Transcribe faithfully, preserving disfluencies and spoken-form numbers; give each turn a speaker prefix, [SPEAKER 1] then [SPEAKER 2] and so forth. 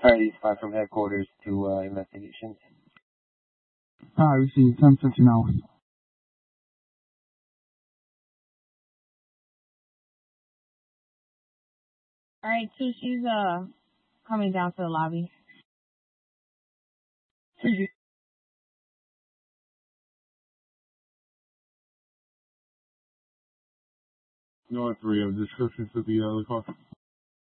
[SPEAKER 1] Charlie Spot from headquarters to uh, investigations.
[SPEAKER 2] Ah, received. ten fifty now.
[SPEAKER 3] Alright, so she's uh coming down to the lobby.
[SPEAKER 4] No, three of descriptions of the other car.